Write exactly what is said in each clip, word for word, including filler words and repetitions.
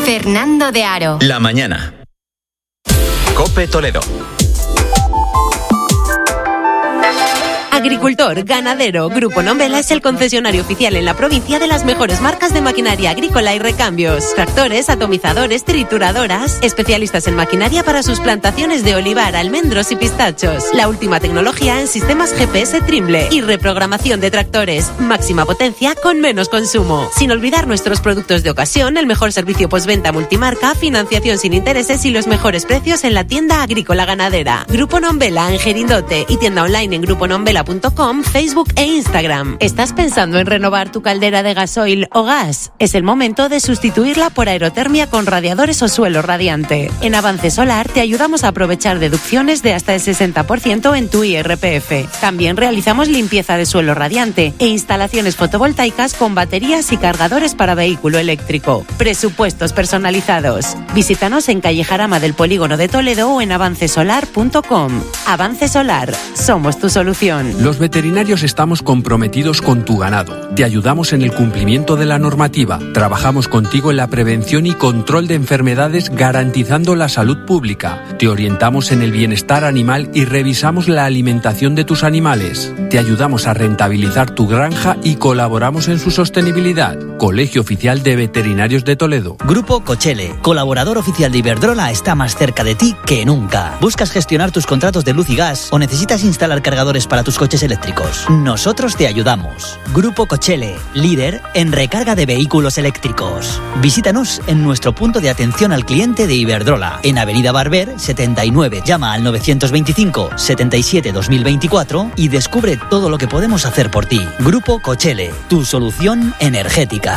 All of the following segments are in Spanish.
Fernando de Aro. La mañana. COPE Toledo. Agricultor, ganadero, Grupo Nombela es el concesionario oficial en la provincia de las mejores marcas de maquinaria agrícola y recambios. Tractores, atomizadores, trituradoras, especialistas en maquinaria para sus plantaciones de olivar, almendros y pistachos. La última tecnología en sistemas G P S Trimble y reprogramación de tractores. Máxima potencia con menos consumo. Sin olvidar nuestros productos de ocasión, el mejor servicio postventa multimarca, financiación sin intereses y los mejores precios en la tienda agrícola ganadera. Grupo Nombela en Gerindote y tienda online en grupo nombela punto com, Facebook e Instagram. ¿Estás pensando en renovar tu caldera de gasoil o gas? Es el momento de sustituirla por aerotermia con radiadores o suelo radiante. En Avance Solar te ayudamos a aprovechar deducciones de hasta el sesenta por ciento en tu I R P F. También realizamos limpieza de suelo radiante e instalaciones fotovoltaicas con baterías y cargadores para vehículo eléctrico. Presupuestos personalizados. Visítanos en calle Jarama del Polígono de Toledo o en avance solar punto com. Avance Solar. Somos tu solución. Los veterinarios estamos comprometidos con tu ganado. Te ayudamos en el cumplimiento de la normativa. Trabajamos contigo en la prevención y control de enfermedades, garantizando la salud pública. Te orientamos en el bienestar animal y revisamos la alimentación de tus animales. Te ayudamos a rentabilizar tu granja y colaboramos en su sostenibilidad. Colegio Oficial de Veterinarios de Toledo. Grupo Cochele, colaborador oficial de Iberdrola, está más cerca de ti que nunca. ¿Buscas gestionar tus contratos de luz y gas o necesitas instalar cargadores para tus coches eléctricos? Nosotros te ayudamos. Grupo Cochele, líder en recarga de vehículos eléctricos. Visítanos en nuestro punto de atención al cliente de Iberdrola, en Avenida Barber setenta y nueve. Llama al novecientos veinticinco setenta y siete dos mil veinticuatro y descubre todo lo que podemos hacer por ti. Grupo Cochele, tu solución energética.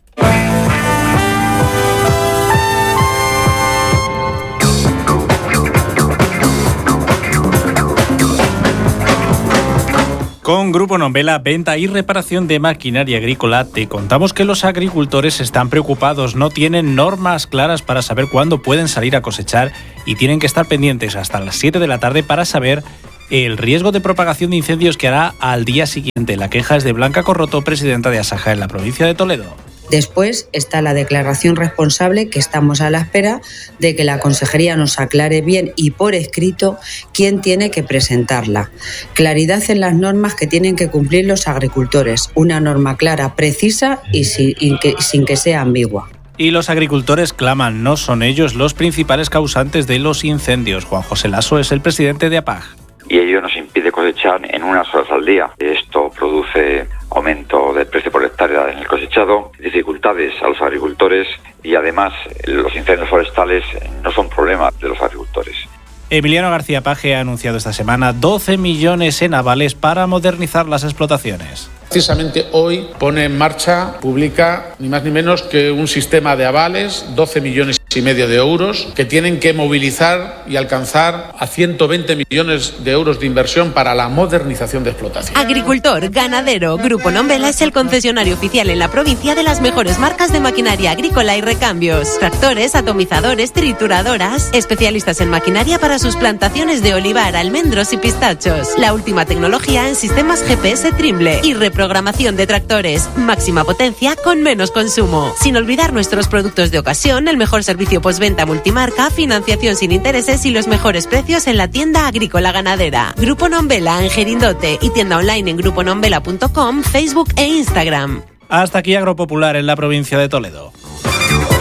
Con Grupo Nombela, venta y reparación de maquinaria agrícola, te contamos que los agricultores están preocupados, no tienen normas claras para saber cuándo pueden salir a cosechar y tienen que estar pendientes hasta las siete de la tarde para saber el riesgo de propagación de incendios que hará al día siguiente. La queja es de Blanca Corroto, presidenta de Asaja en la provincia de Toledo. Después está la declaración responsable, que estamos a la espera de que la Consejería nos aclare bien y por escrito quién tiene que presentarla. Claridad en las normas que tienen que cumplir los agricultores. Una norma clara, precisa y sin, y que, sin que sea ambigua. Y los agricultores claman, no son ellos los principales causantes de los incendios. Juan José Lasso es el presidente de A P A G. Y ello nos impide cosechar en unas horas al día. Esto produce aumento del precio por hectárea en el cosechado, dificultades a los agricultores y además los incendios forestales no son problema de los agricultores. Emiliano García Paje ha anunciado esta semana doce millones en avales para modernizar las explotaciones. Precisamente hoy pone en marcha, publica ni más ni menos que un sistema de avales, doce millones y medio de euros, que tienen que movilizar y alcanzar a ciento veinte millones de euros de inversión para la modernización de explotación. Agricultor, ganadero, Grupo Nombela es el concesionario oficial en la provincia de las mejores marcas de maquinaria agrícola y recambios. Tractores, atomizadores, trituradoras, especialistas en maquinaria para sus plantaciones de olivar, almendros y pistachos. La última tecnología en sistemas G P S Trimble y reprogramación de tractores. Máxima potencia con menos consumo. Sin olvidar nuestros productos de ocasión, el mejor servicio postventa multimarca, financiación sin intereses y los mejores precios en la tienda agrícola ganadera. Grupo Nombela en Gerindote y tienda online en grupo nombela punto com, Facebook e Instagram. Hasta aquí Agropopular en la provincia de Toledo.